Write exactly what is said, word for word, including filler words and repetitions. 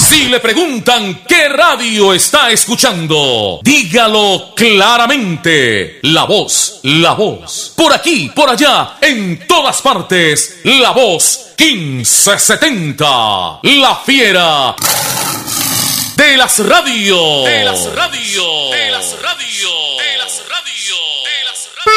Si le preguntan qué radio está escuchando, dígalo claramente. La Voz, La Voz. Por aquí, por allá, en todas partes. La Voz quince setenta. La fiera de las radios. De las radios. De las radios. De las radios.